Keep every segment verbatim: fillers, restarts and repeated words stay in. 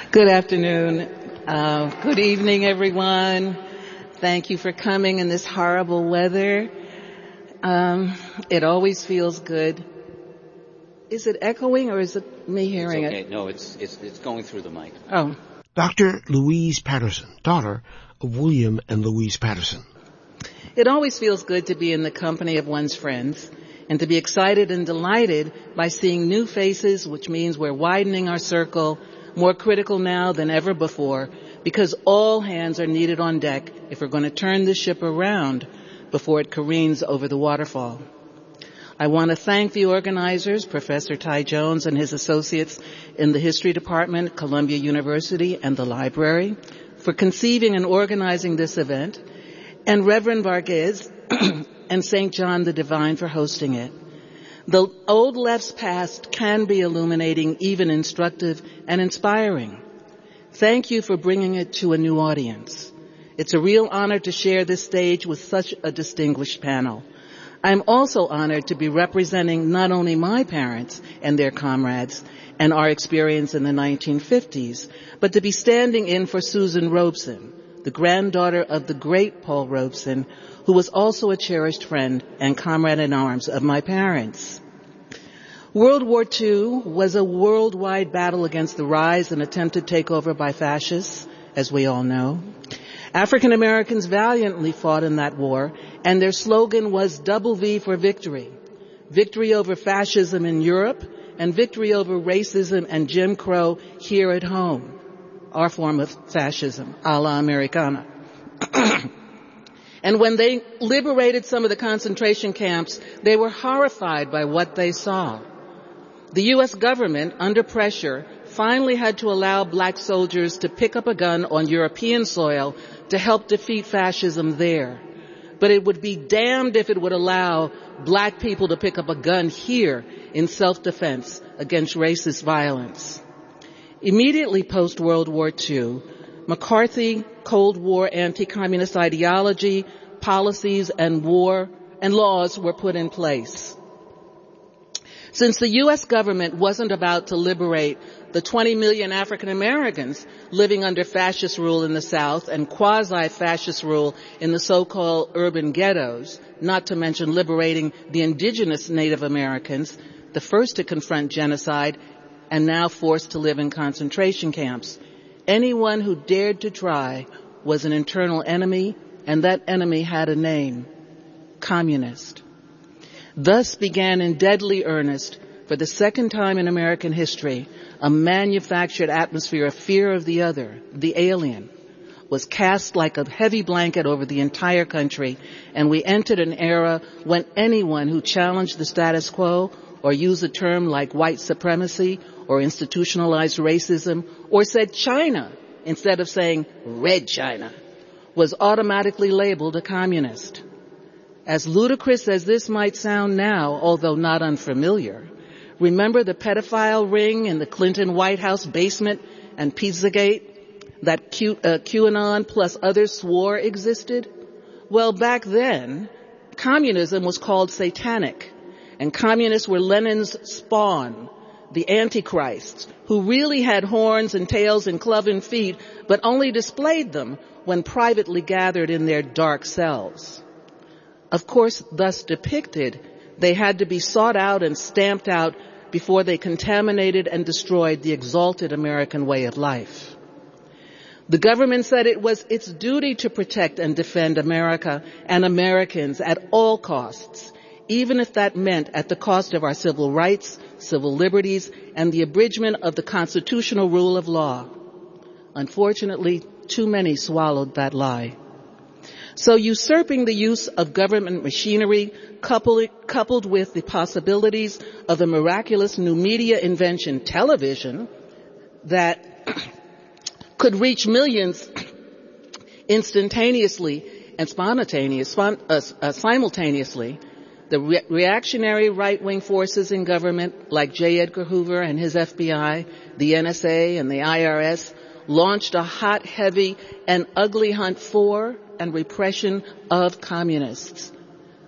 Good afternoon. Uh, good evening, everyone. Thank you for coming in this horrible weather. Um, it always feels good. Is it echoing or is it me hearing it's okay. it? No, it's, it's it's going through the mic. Oh. Doctor Louise Patterson, daughter of William and Louise Patterson. It always feels good to be in the company of one's friends and to be excited and delighted by seeing new faces, which means we're widening our circle, more critical now than ever before, because all hands are needed on deck if we're going to turn the ship around before it careens over the waterfall. I want to thank the organizers, Professor Ty Jones and his associates in the History Department, Columbia University, and the library, for conceiving and organizing this event, and Reverend Varghese and Saint John the Divine for hosting it. The old left's past can be illuminating, even instructive and inspiring. Thank you for bringing it to a new audience. It's a real honor to share this stage with such a distinguished panel. I'm also honored to be representing not only my parents and their comrades and our experience in the nineteen fifties, but to be standing in for Susan Robeson, the granddaughter of the great Paul Robeson, who was also a cherished friend and comrade in arms of my parents. World War Two was a worldwide battle against the rise and attempted takeover by fascists, as we all know. African Americans valiantly fought in that war, and their slogan was double V for victory. Victory over fascism in Europe, and victory over racism and Jim Crow here at home, our form of fascism, a la Americana. And when they liberated some of the concentration camps, they were horrified by what they saw. The U S government, under pressure, finally had to allow black soldiers to pick up a gun on European soil to help defeat fascism there. But it would be damned if it would allow black people to pick up a gun here in self-defense against racist violence. Immediately post-World War Two, McCarthy, Cold War anti-communist ideology, policies, and war and laws were put in place. Since the U S government wasn't about to liberate the twenty million African Americans living under fascist rule in the South and quasi-fascist rule in the so-called urban ghettos, not to mention liberating the indigenous Native Americans, the first to confront genocide and now forced to live in concentration camps, anyone who dared to try was an internal enemy, and that enemy had a name: communist. Thus began in deadly earnest, for the second time in American history, a manufactured atmosphere of fear of the other, the alien, was cast like a heavy blanket over the entire country, and we entered an era when anyone who challenged the status quo or used a term like white supremacy or institutionalized racism or said China instead of saying Red China was automatically labeled a communist. As ludicrous as this might sound now, although not unfamiliar, remember the pedophile ring in the Clinton White House basement and Pizzagate that Q, uh, QAnon plus others swore existed? Well, back then, communism was called satanic, and communists were Lenin's spawn, the Antichrists, who really had horns and tails and cloven feet, but only displayed them when privately gathered in their dark cells. Of course, thus depicted, they had to be sought out and stamped out before they contaminated and destroyed the exalted American way of life. The government said it was its duty to protect and defend America and Americans at all costs, even if that meant at the cost of our civil rights, civil liberties, and the abridgment of the constitutional rule of law. Unfortunately, too many swallowed that lie. So usurping the use of government machinery, coupled, coupled with the possibilities of a miraculous new media invention, television, that could reach millions instantaneously and spontaneous, uh, uh, simultaneously, the re- reactionary right-wing forces in government, like J. Edgar Hoover and his F B I, the N S A and the I R S, launched a hot, heavy, and ugly hunt for and repression of communists.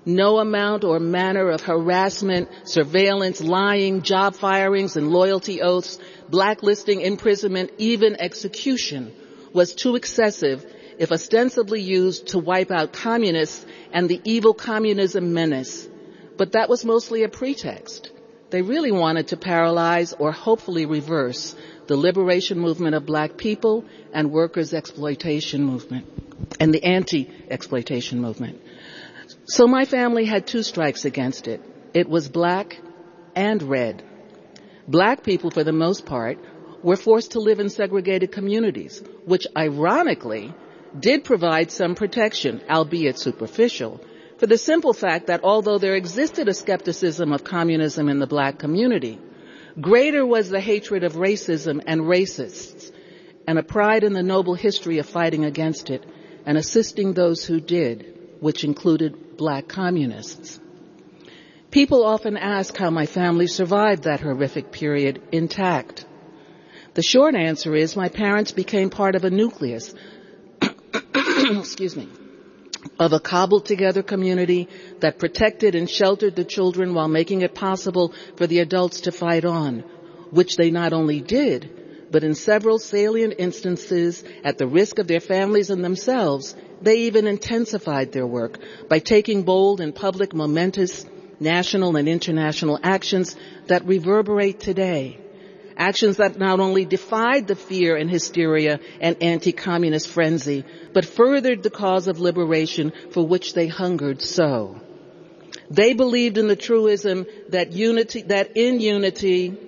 No amount or manner of harassment, surveillance, lying, job firings, and loyalty oaths, blacklisting, imprisonment, even execution was too excessive if ostensibly used to wipe out communists and the evil communism menace. But that was mostly a pretext. They really wanted to paralyze or hopefully reverse the liberation movement of black people and workers' exploitation movement and the anti-exploitation movement. So my family had two strikes against it. It was black and red. Black people, for the most part, were forced to live in segregated communities, which ironically did provide some protection, albeit superficial, for the simple fact that although there existed a skepticism of communism in the black community, greater was the hatred of racism and racists, and a pride in the noble history of fighting against it and assisting those who did, which included black communists. People often ask how my family survived that horrific period intact. The short answer is my parents became part of a nucleus, excuse me, of a cobbled-together community that protected and sheltered the children while making it possible for the adults to fight on, which they not only did, but in several salient instances, at the risk of their families and themselves, they even intensified their work by taking bold and public momentous national and international actions that reverberate today. Actions that not only defied the fear and hysteria and anti-communist frenzy, but furthered the cause of liberation for which they hungered so. They believed in the truism that unity, that in unity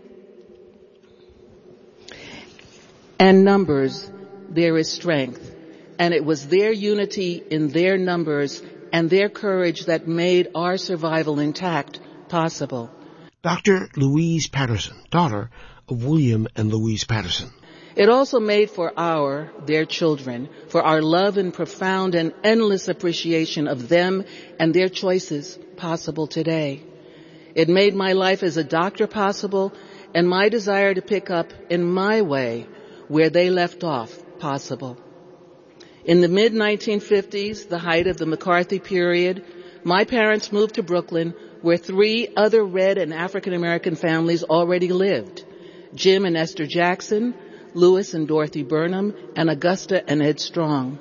and numbers there is strength. And it was their unity in their numbers and their courage that made our survival intact possible. Doctor Louise Patterson, daughter of William and Louise Patterson. It also made for our, their children, for our love and profound and endless appreciation of them and their choices possible today. It made my life as a doctor possible and my desire to pick up in my way where they left off possible. In the mid nineteen fifties, the height of the McCarthy period, my parents moved to Brooklyn, where three other red and African American families already lived: Jim and Esther Jackson, Louis and Dorothy Burnham, and Augusta and Ed Strong.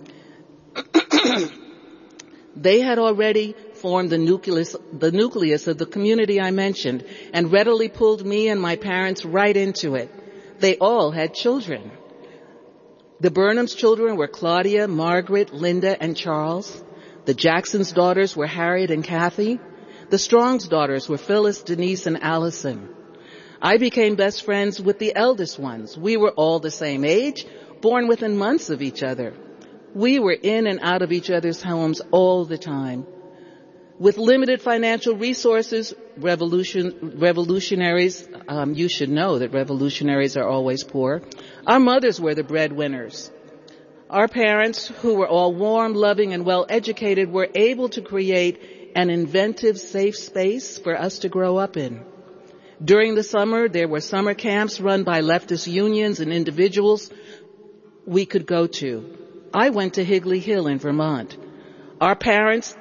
They had already formed the nucleus, the nucleus of the community I mentioned, and readily pulled me and my parents right into it. They all had children. The Burnham's children were Claudia, Margaret, Linda, and Charles. The Jackson's daughters were Harriet and Kathy. The Strong's daughters were Phyllis, Denise, and Allison. I became best friends with the eldest ones. We were all the same age, born within months of each other. We were in and out of each other's homes all the time. With limited financial resources, revolution, revolutionaries, um, you should know that revolutionaries are always poor. Our mothers were the breadwinners. Our parents, who were all warm, loving, and well-educated, were able to create an inventive, safe space for us to grow up in. During the summer, there were summer camps run by leftist unions and individuals we could go to. I went to Higley Hill in Vermont. Our parents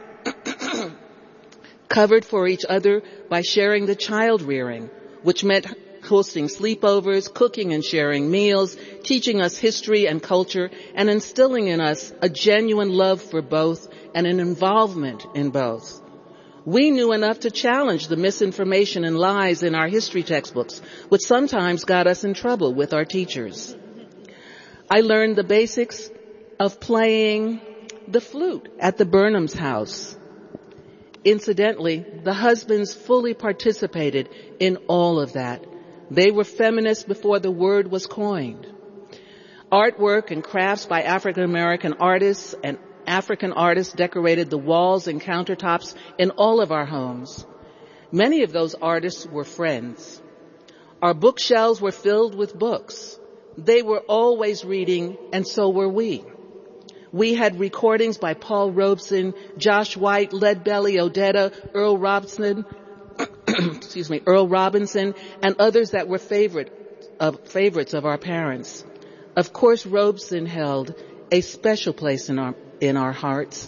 covered for each other by sharing the child rearing, which meant hosting sleepovers, cooking and sharing meals, teaching us history and culture, and instilling in us a genuine love for both and an involvement in both. We knew enough to challenge the misinformation and lies in our history textbooks, which sometimes got us in trouble with our teachers. I learned the basics of playing the flute at the Burnham's house. Incidentally, the husbands fully participated in all of that. They were feminists before the word was coined. Artwork and crafts by African American artists and African artists decorated the walls and countertops in all of our homes. Many of those artists were friends. Our bookshelves were filled with books. They were always reading, and so were we. We had recordings by Paul Robeson, Josh White, Leadbelly, Odetta, Earl Robinson, excuse me, Earl Robinson, and others that were favorite of favorites of our parents. Of course, Robeson held a special place in our in our hearts.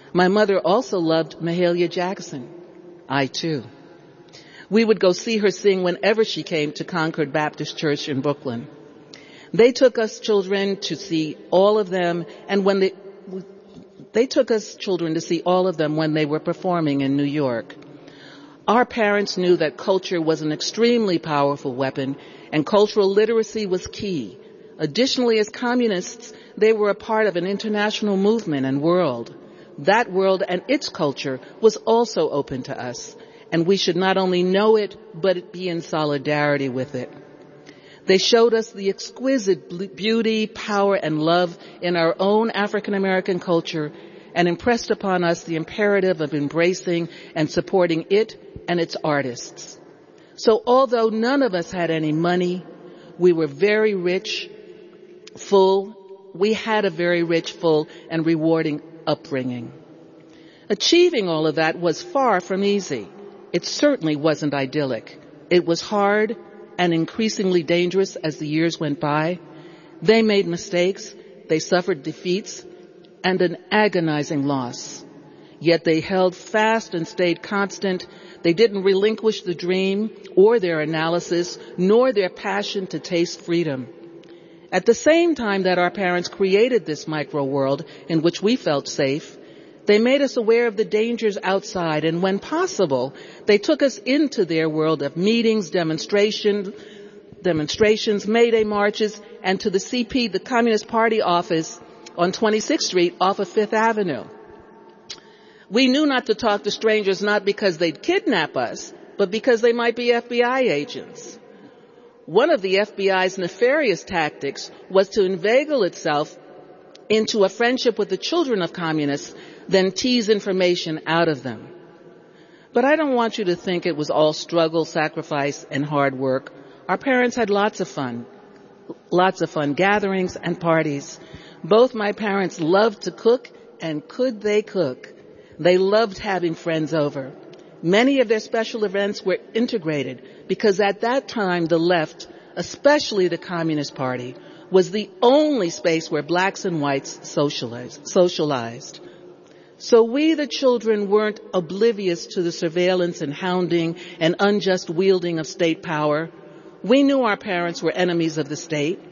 My mother also loved Mahalia Jackson. I too. We would go see her sing whenever she came to Concord Baptist Church in Brooklyn. They took us children to see all of them, and when they, they took us children to see all of them when they were performing in New York. Our parents knew that culture was an extremely powerful weapon, and cultural literacy was key. Additionally, as communists, they were a part of an international movement and world. That world and its culture was also open to us, and we should not only know it, but be in solidarity with it. They showed us the exquisite beauty, power, and love in our own African American culture and impressed upon us the imperative of embracing and supporting it and its artists. So although none of us had any money, we were very rich, full, we had a very rich, full, and rewarding upbringing. Achieving all of that was far from easy. It certainly wasn't idyllic. It was hard and increasingly dangerous as the years went by. They made mistakes, they suffered defeats, and an agonizing loss. Yet they held fast and stayed constant. They didn't relinquish the dream or their analysis, nor their passion to taste freedom. At the same time that our parents created this micro world in which we felt safe, they made us aware of the dangers outside, and when possible, they took us into their world of meetings, demonstrations, demonstrations, May Day marches, and to the C P, the Communist Party office on twenty-sixth Street off of Fifth Avenue. We knew not to talk to strangers not because they'd kidnap us, but because they might be F B I agents. One of the F B I's nefarious tactics was to inveigle itself into a friendship with the children of communists, then tease information out of them. But I don't want you to think it was all struggle, sacrifice, and hard work. Our parents had lots of fun, lots of fun gatherings and parties. Both my parents loved to cook, and could they cook? They loved having friends over. Many of their special events were integrated because at that time the left, especially the Communist Party, was the only space where blacks and whites socialized. socialized. So we, the children, weren't oblivious to the surveillance and hounding and unjust wielding of state power. We knew our parents were enemies of the state,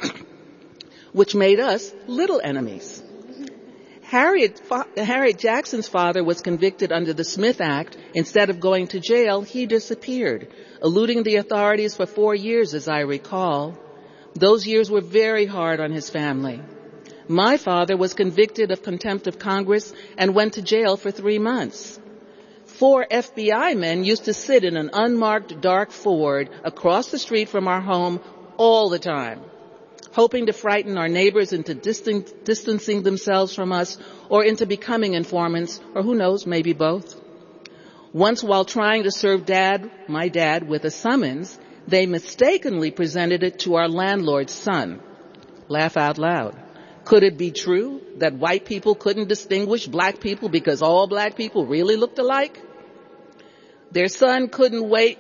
which made us little enemies. Harriet, Harriet Jackson's father was convicted under the Smith Act. Instead of going to jail, he disappeared, eluding the authorities for four years, as I recall. Those years were very hard on his family. My father was convicted of contempt of Congress and went to jail for three months. Four F B I men used to sit in an unmarked dark Ford across the street from our home all the time, hoping to frighten our neighbors into distan- distancing themselves from us or into becoming informants, or who knows, maybe both. Once, while trying to serve Dad, my dad, with a summons, they mistakenly presented it to our landlord's son. Laugh out loud. Could it be true that white people couldn't distinguish black people because all black people really looked alike? Their son couldn't wait,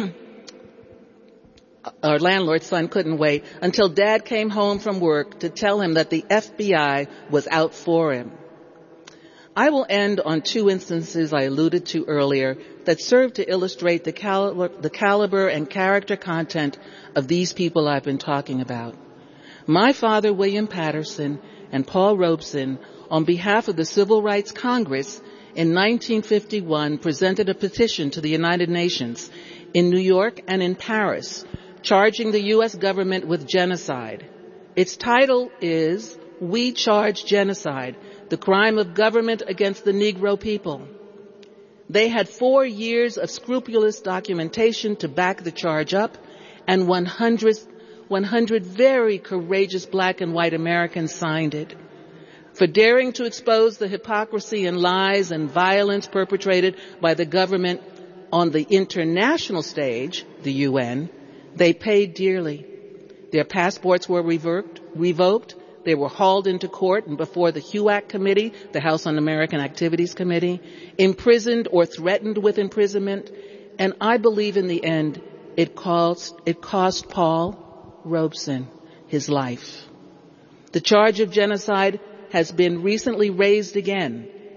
our landlord's son couldn't wait until Dad came home from work to tell him that the F B I was out for him. I will end on two instances I alluded to earlier that serve to illustrate the caliber, the caliber and character content of these people I've been talking about. My father, William Patterson, and Paul Robeson, on behalf of the Civil Rights Congress, in nineteen fifty-one presented a petition to the United Nations in New York and in Paris, charging the U S government with genocide. Its title is, "We Charge Genocide, the Crime of Government Against the Negro People." They had four years of scrupulous documentation to back the charge up, and one hundred, one hundred very courageous black and white Americans signed it. For daring to expose the hypocrisy and lies and violence perpetrated by the government on the international stage, the U N, they paid dearly. Their passports were revoked, revoked. They were hauled into court and before the HUAC Committee, the House Un-American Activities Committee, imprisoned or threatened with imprisonment, and I believe in the end it cost, it cost Paul Robeson his life. The charge of genocide has been recently raised again,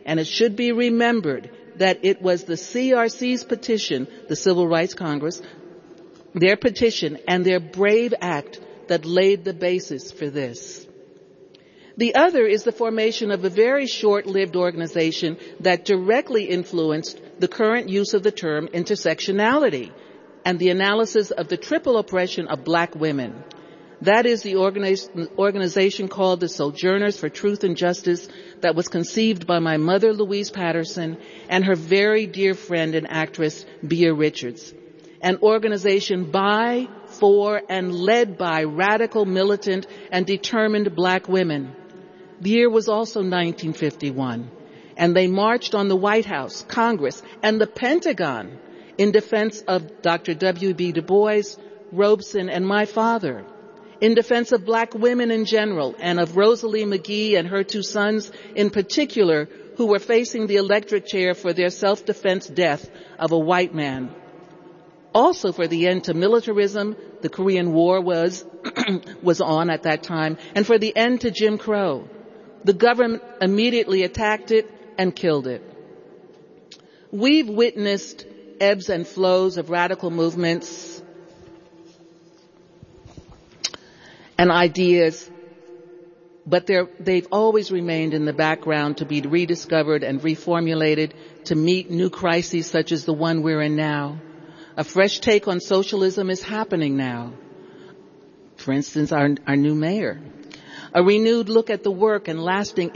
And it should be remembered that it was the C R C's petition, the Civil Rights Congress, their petition and their brave act that laid the basis for this. The other is the formation of a very short-lived organization that directly influenced the current use of the term intersectionality and the analysis of the triple oppression of black women. That is the organiz- organization called the Sojourners for Truth and Justice that was conceived by my mother, Louise Patterson, and her very dear friend and actress, Bea Richards. An organization by, for, and led by radical, militant, and determined black women. The year was also nineteen fifty-one, and they marched on the White House, Congress, and the Pentagon in defense of Doctor W B Du Bois, Robeson, and my father, in defense of black women in general, and of Rosalie McGee and her two sons in particular, who were facing the electric chair for their self-defense death of a white man. Also for the end to militarism, the Korean War was, was on at that time, and for the end to Jim Crow. The government immediately attacked it and killed it. We've witnessed ebbs and flows of radical movements and ideas, but they're, they've always remained in the background to be rediscovered and reformulated to meet new crises such as the one we're in now. A fresh take on socialism is happening now. For instance, our, our new mayor. A renewed look at the work and lasting